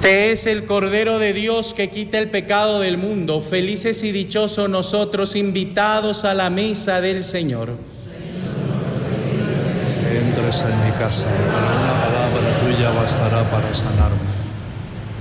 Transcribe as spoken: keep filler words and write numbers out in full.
Este es el Cordero de Dios que quita el pecado del mundo. Felices y dichosos nosotros, invitados a la mesa del Señor. Entres en mi casa, una palabra tuya bastará para sanarme.